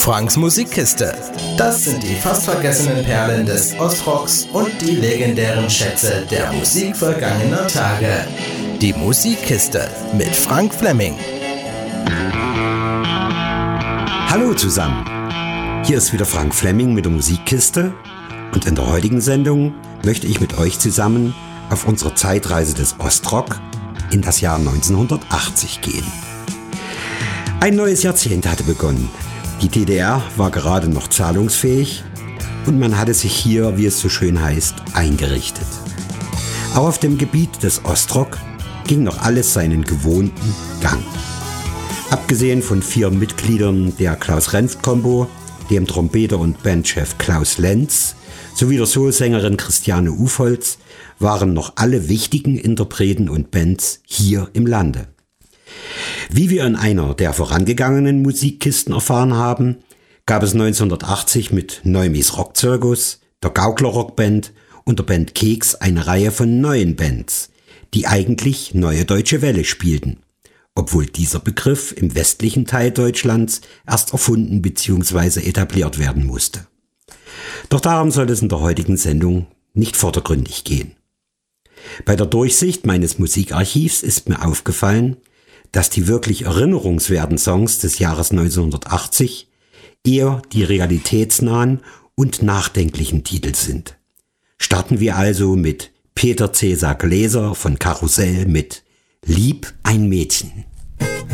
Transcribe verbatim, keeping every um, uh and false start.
Franks Musikkiste. Das sind die fast vergessenen Perlen des Ostrocks und die legendären Schätze der Musik vergangener Tage. Die Musikkiste mit Frank Fleming. Hallo zusammen, hier ist wieder Frank Fleming mit der Musikkiste und in der heutigen Sendung möchte ich mit euch zusammen auf unsere Zeitreise des Ostrock in das Jahr neunzehnhundertachtzig gehen. Ein neues Jahrzehnt hatte begonnen. Die D D R war gerade noch zahlungsfähig und man hatte sich hier, wie es so schön heißt, eingerichtet. Auch auf dem Gebiet des Ostrock ging noch alles seinen gewohnten Gang. Abgesehen von vier Mitgliedern der Klaus-Renft-Kombo, dem Trompeter und Bandchef Klaus Lenz sowie der Soulsängerin Christiane Ufholz, waren noch alle wichtigen Interpreten und Bands hier im Lande. Wie wir in einer der vorangegangenen Musikkisten erfahren haben, gab es neunzehnhundertachtzig mit Neumis Rockzirkus, der Gaukler Rockband und der Band Keks eine Reihe von neuen Bands, die eigentlich Neue Deutsche Welle spielten, obwohl dieser Begriff im westlichen Teil Deutschlands erst erfunden bzw. etabliert werden musste. Doch darum soll es in der heutigen Sendung nicht vordergründig gehen. Bei der Durchsicht meines Musikarchivs ist mir aufgefallen, dass die wirklich erinnerungswerten Songs des Jahres neunzehnhundertachtzig eher die realitätsnahen und nachdenklichen Titel sind. Starten wir also mit Peter Cäsar Gläser von Karussell mit Lieb ein Mädchen.